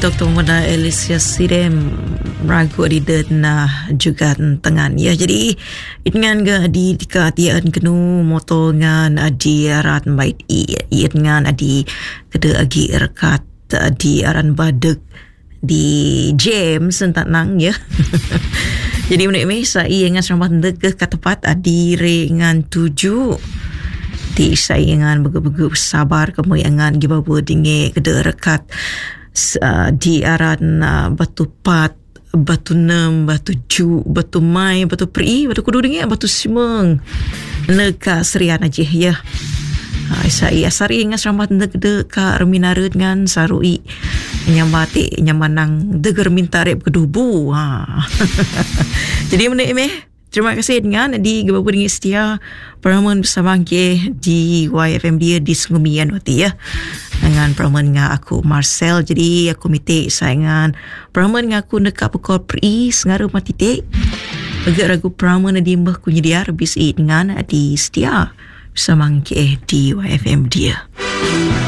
Dr. Muda Alicia Sirem ragu di dena juga tengan ya. Jadi dengan ga di dikatian kenu motongan di aran bait dengan di kede agi rekat di aran badek di James entak nang ya. Jadi menik me saya ingat selamat degeh katepat adi rengan 7 di saingan bege-bege sabar kemuyangan gibabu dinge kede rekat di aran batu pat, batu nem, batu ju, batu mai, batu pri, batu kudu dengi, batu simeng neka serian aja ya. Saya sari ingat selamat de ka reminareut ngan sarui nyambati nyamanang deger minta rep kedubu. Jadi menek meh terima kasih dengan di Gebabu dengan setia peraman bersama ke di YFM dia di Sungumian waktu ya. Dengan peraman dengan aku Marcel. Jadi aku minta saingan peraman dengan aku dekat pukul pri sengaruh mati titik. Agak ragu peraman di mbah ku nyedia habis dengan di setia bersama ke di YFM dia.